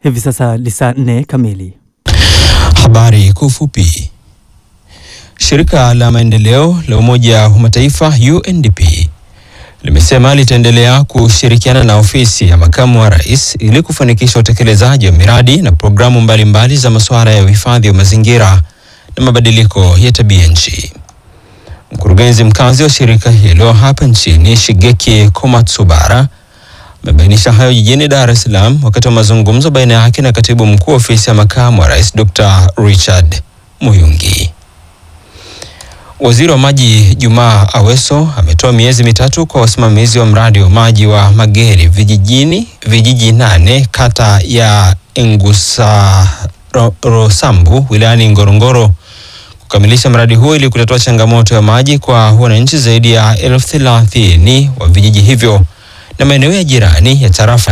Hivi sasa ni saa 4 kamili. Habari kwa ufupi. Shirika la maendeleo la Umoja wa Mataifa UNDP limesema litaendelea kushirikiana na ofisi ya makamu wa rais ili kufanikisha utekelezaji wa miradi na programu mbalimbali za masuala ya uhifadhi wa mazingira na mabadiliko ya tabia nchi. Mkurugenzi mkazi wa shirika hilo hapa nchini, Shigeki Komatsubara, amebainisha hayo jijini Dar es Salaam wakati wa mazungumzo baina yake na katibu mkuu wa ofisi ya makamu wa rais Dr. Richard Muyungi. Waziri wa maji Juma Aweso ametoa miezi mitatu kwa wasimamizi wa mradi wa maji wa Mageri vijiji 8 kata ya Engusa Rosambu wilayani Ngorongoro kukamilisha mradi huo ili kutatua changamoto ya maji kwa wananchi zaidi ya 30,000 wa vijiji hivyo na maeneo ya jirani ya tarafa